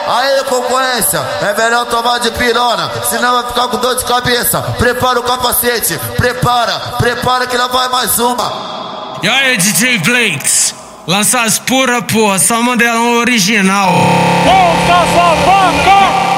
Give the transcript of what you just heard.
Aí, concorrência, é melhor tomar de pirona, senão vai ficar com dor de cabeça. Prepara o capacete, prepara que lá vai mais uma. E aí, DJ Flakes, lança as pura, porra, só modelão original. Volta, babaca!